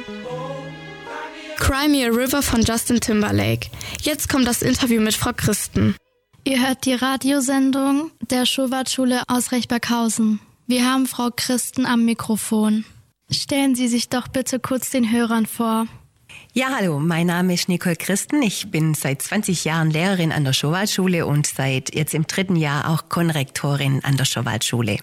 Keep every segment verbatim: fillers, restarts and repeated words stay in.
Cry Me a River von Justin Timberlake. Jetzt kommt das Interview mit Frau Christen. Ihr hört die Radiosendung der Schulwartschule aus Rechberghausen. Wir haben Frau Christen am Mikrofon. Stellen Sie sich doch bitte kurz den Hörern vor. Ja, hallo, mein Name ist Nicole Christen. Ich bin seit zwanzig Jahren Lehrerin an der Schulwartschule und seit jetzt im dritten Jahr auch Konrektorin an der Schulwartschule.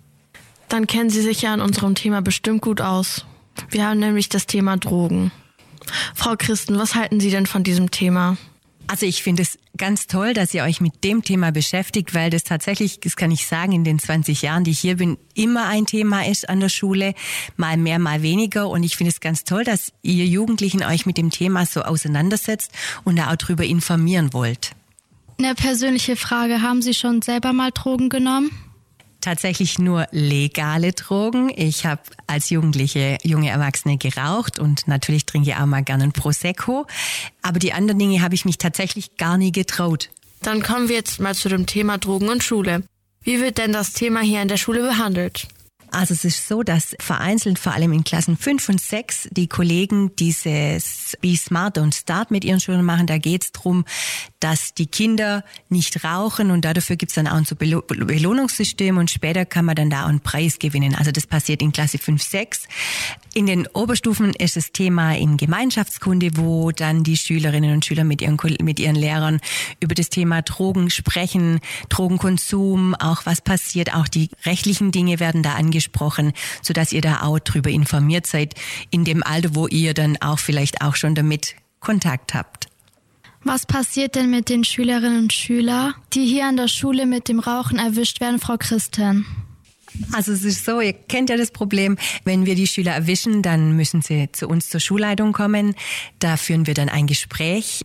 Dann kennen Sie sich ja an unserem Thema bestimmt gut aus. Wir haben nämlich das Thema Drogen. Frau Christen, was halten Sie denn von diesem Thema? Also ich finde es ganz toll, dass ihr euch mit dem Thema beschäftigt, weil das tatsächlich, das kann ich sagen, in den zwanzig Jahren, die ich hier bin, immer ein Thema ist an der Schule, mal mehr, mal weniger. Und ich finde es ganz toll, dass ihr Jugendlichen euch mit dem Thema so auseinandersetzt und da auch drüber informieren wollt. Eine persönliche Frage, haben Sie schon selber mal Drogen genommen? Tatsächlich nur legale Drogen. Ich habe als Jugendliche, junge Erwachsene geraucht und natürlich trinke ich auch mal gerne ein Prosecco. Aber die anderen Dinge habe ich mich tatsächlich gar nie getraut. Dann kommen wir jetzt mal zu dem Thema Drogen und Schule. Wie wird denn das Thema hier in der Schule behandelt? Also es ist so, dass vereinzelt, vor allem in Klassen fünf und sechs, die Kollegen dieses Be Smart und Start mit ihren Schülern machen. Da geht es darum, dass die Kinder nicht rauchen und dafür gibt es dann auch ein so Belohnungssystem und später kann man dann da auch einen Preis gewinnen. Also das passiert in Klasse fünf, sechs. In den Oberstufen ist das Thema in Gemeinschaftskunde, wo dann die Schülerinnen und Schüler mit ihren, mit ihren Lehrern über das Thema Drogen sprechen, Drogenkonsum, auch was passiert, auch die rechtlichen Dinge werden da angesprochen, sodass ihr da auch drüber informiert seid, in dem Alter, wo ihr dann auch vielleicht auch schon damit Kontakt habt. Was passiert denn mit den Schülerinnen und Schülern, die hier an der Schule mit dem Rauchen erwischt werden, Frau Christen? Also es ist so, ihr kennt ja das Problem, wenn wir die Schüler erwischen, dann müssen sie zu uns zur Schulleitung kommen. Da führen wir dann ein Gespräch.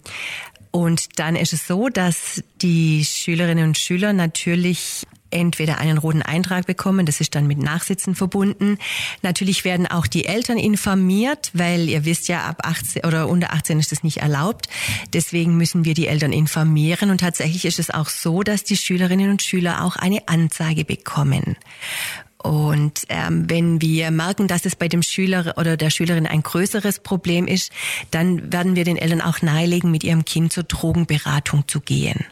Und dann ist es so, dass die Schülerinnen und Schüler natürlich entweder einen roten Eintrag bekommen, das ist dann mit Nachsitzen verbunden. Natürlich werden auch die Eltern informiert, weil ihr wisst ja, ab achtzehn oder unter achtzehn ist das nicht erlaubt. Deswegen müssen wir die Eltern informieren und tatsächlich ist es auch so, dass die Schülerinnen und Schüler auch eine Anzeige bekommen. Und ähm, wenn wir merken, dass es bei dem Schüler oder der Schülerin ein größeres Problem ist, dann werden wir den Eltern auch nahelegen, mit ihrem Kind zur Drogenberatung zu gehen.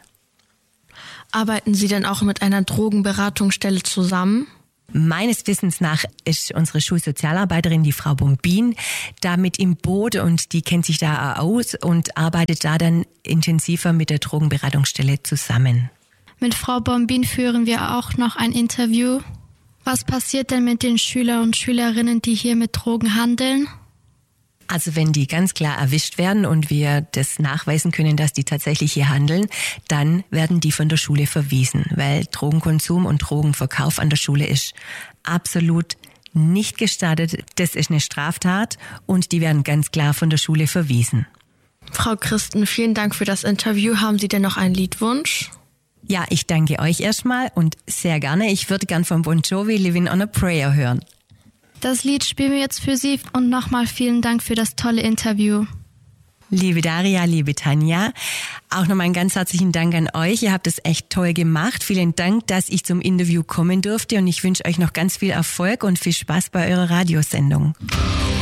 Arbeiten Sie denn auch mit einer Drogenberatungsstelle zusammen? Meines Wissens nach ist unsere Schulsozialarbeiterin, die Frau Bombin, da mit im Boot und die kennt sich da aus und arbeitet da dann intensiver mit der Drogenberatungsstelle zusammen. Mit Frau Bombin führen wir auch noch ein Interview. Was passiert denn mit den Schülern und Schülerinnen, die hier mit Drogen handeln? Also wenn die ganz klar erwischt werden und wir das nachweisen können, dass die tatsächlich hier handeln, dann werden die von der Schule verwiesen, weil Drogenkonsum und Drogenverkauf an der Schule ist absolut nicht gestattet. Das ist eine Straftat und die werden ganz klar von der Schule verwiesen. Frau Christen, vielen Dank für das Interview. Haben Sie denn noch einen Liedwunsch? Ja, ich danke euch erstmal und sehr gerne. Ich würde gern von Bon Jovi Living on a Prayer hören. Das Lied spielen wir jetzt für Sie und nochmal vielen Dank für das tolle Interview. Liebe Daria, liebe Tanja, auch nochmal einen ganz herzlichen Dank an euch. Ihr habt es echt toll gemacht. Vielen Dank, dass ich zum Interview kommen durfte und ich wünsche euch noch ganz viel Erfolg und viel Spaß bei eurer Radiosendung.